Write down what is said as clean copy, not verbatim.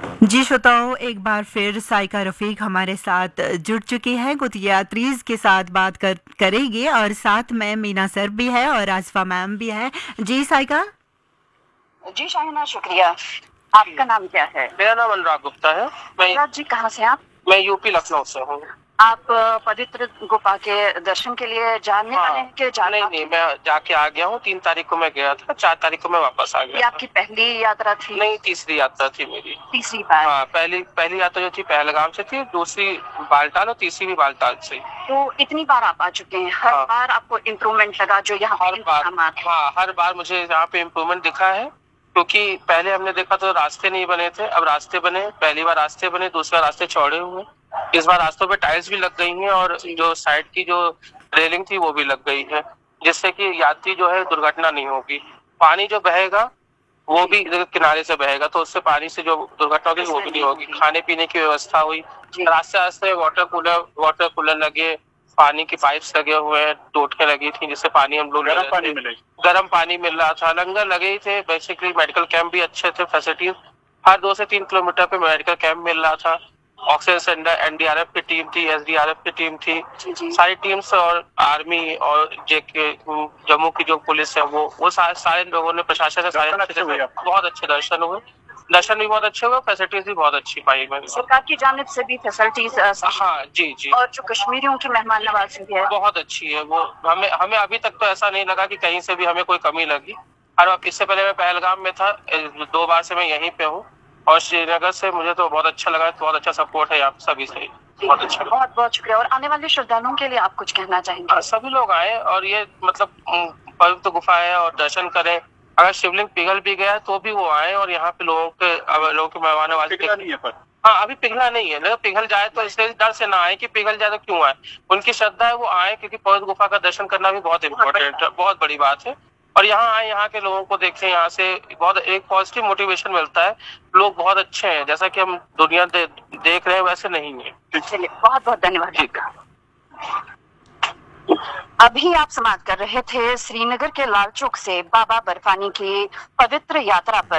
जी श्रोताओं, एक बार फिर साइका रफीक हमारे साथ जुड़ चुकी है। गुतियात्रीज के साथ बात करेंगे और साथ में मीना सर भी है और आसफा मैम भी है। जी साइका। जी शाहिना, शुक्रिया। आपका नाम क्या है? मेरा नाम अनुराग गुप्ता है। अनुराग जी, कहाँ से आप? मैं यूपी लखनऊ से हूँ। आप पवित्र गुफा के दर्शन के लिए जाने वाले हैं कि जाने? नहीं, मैं जाके आ गया हूँ। 3 तारीख को मैं गया था, 4 तारीख को मैं वापस आ गया। ये आपकी पहली यात्रा थी? नहीं, तीसरी यात्रा थी मेरी। तीसरी बार? हाँ, पहली यात्रा जो थी पहलगाम से थी, दूसरी बालटाल और तीसरी भी बालटाल से। तो इतनी बार आप आ चुके हैं, हर बार आपको इम्प्रूवमेंट लगा जो यहाँ हर बार मुझे यहाँ पे इम्प्रूवमेंट दिखा है, क्योंकि पहले हमने देखा तो रास्ते नहीं बने थे, अब रास्ते बने। पहली बार रास्ते बने, दूसरी बार रास्ते चौड़े हुए। इस बार रास्तों पे टाइल्स भी लग गई हैं और जो साइड की जो रेलिंग थी वो भी लग गई है, जिससे कि यात्री जो है दुर्घटना नहीं होगी। पानी जो बहेगा वो भी किनारे से बहेगा, तो उससे पानी से जो दुर्घटना होगी वो भी नहीं होगी। खाने पीने की व्यवस्था हुई, रास्ते रास्ते वाटर कूलर लगे, पानी की पाइप्स लगे हुए हैं, टोटके लगी थी जिससे पानी हम लोग गर्म पानी मिल रहा था। लंगर लगे ही थे। बेसिकली मेडिकल कैंप भी अच्छे थे, फैसिलिटीज हर 2 से 3 किलोमीटर पे मेडिकल कैंप मिल रहा था। ऑक्सीजन सेंटर, एनडीआरएफ की टीम थी, एसडीआरएफ की टीम थी, सारी टीम्स और आर्मी और जेके जम्मू की जो पुलिस है वो सारे लोगों ने, प्रशासन ने बहुत अच्छे दर्शन हुए। दर्शन भी बहुत अच्छे हुए, फैसिलिटीज भी बहुत अच्छी पाई मैंने। सरकार की जानिब से भी फैसिलिटीज? हाँ जी। और जो कश्मीरियों की मेहमान नवाजी भी है बहुत अच्छी है। वो हमें अभी तक तो ऐसा नहीं लगा कि कहीं से भी हमें कोई कमी लगी। और इससे पहले मैं पहलगाम में था, 2 बार से मैं यहीं पे हूँ, और श्रीनगर से मुझे तो बहुत अच्छा लगा। बहुत अच्छा सपोर्ट है यहाँ सभी से, बहुत अच्छा। बहुत बहुत शुक्रिया। और आने वाले श्रद्धालुओं के लिए आप कुछ कहना चाहेंगे? सभी लोग आए और ये मतलब पवित्र गुफा है और दर्शन करें। अगर शिवलिंग पिघल भी गया तो भी वो आए और यहाँ पे लोगों के मेहमान नवाजी। हाँ, अभी पिघला नहीं है, लेकिन पिघल जाए तो इसलिए डर से ना आए कि पिघल जाए तो क्यों आए। उनकी श्रद्धा है, वो आए, क्योंकि पवित्र गुफा का दर्शन करना भी बहुत इम्पोर्टेंट है, बहुत बड़ी बात है। और यहाँ आए, यहाँ के लोगों को देखें, यहाँ से बहुत एक पॉजिटिव मोटिवेशन मिलता है। लोग बहुत अच्छे हैं, जैसा कि हम दुनिया देख रहे हैं वैसे नहीं है। चलिए, बहुत बहुत धन्यवाद। अभी आप समाप्त कर रहे थे श्रीनगर के लाल चौक से बाबा बर्फानी की पवित्र यात्रा पर।